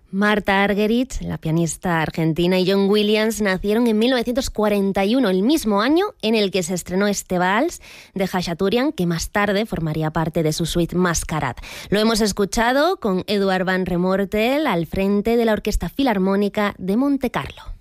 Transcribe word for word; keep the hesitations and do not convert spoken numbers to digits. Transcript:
Martha Argerich, la pianista argentina, y John Williams nacieron en mil novecientos cuarenta y uno, el mismo año en el que se estrenó este vals de Khachaturian, que más tarde formaría parte de su suite Mascarade. Lo hemos escuchado con Eduard van Remortel al frente de la Orquesta Filarmónica de Montecarlo.